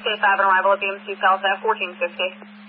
State 5 on arrival at BMC South at 1450.